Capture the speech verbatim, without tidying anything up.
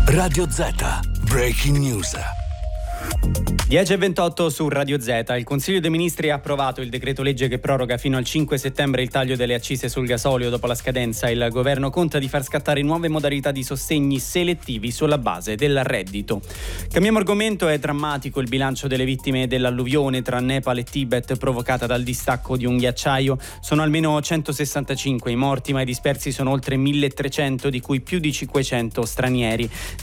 Radio Z, Breaking News. dieci e ventotto su Radio Z. Il Consiglio dei Ministri ha approvato il decreto legge che proroga fino al cinque settembre il taglio delle accise sul gasolio dopo la scadenza. Il governo conta di far scattare nuove modalità di sostegni selettivi sulla base del reddito. Cambiamo argomento. È drammatico il bilancio delle vittime dell'alluvione tra Nepal e Tibet provocata dal distacco di un ghiacciaio. Sono almeno centosessantacinque i morti, ma i dispersi sono oltre milletrecento, di cui più di cinquecento stranieri.